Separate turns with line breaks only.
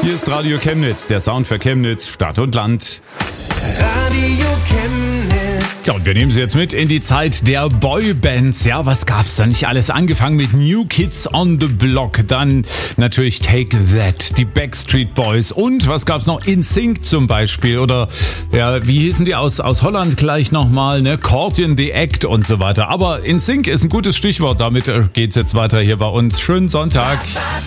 Hier ist Radio Chemnitz, der Sound für Chemnitz, Stadt und Land.
Radio Chemnitz.
Ja, und wir nehmen Sie jetzt mit in die Zeit der Boybands. Ja, was gab's da nicht alles? Angefangen mit New Kids on the Block, dann natürlich Take That, die Backstreet Boys und was gab's noch? NSYNC zum Beispiel oder ja, wie hießen die aus Holland gleich nochmal, ne? Caught in the Act und so weiter. Aber NSYNC ist ein gutes Stichwort, damit geht's jetzt weiter hier bei uns. Schönen Sonntag.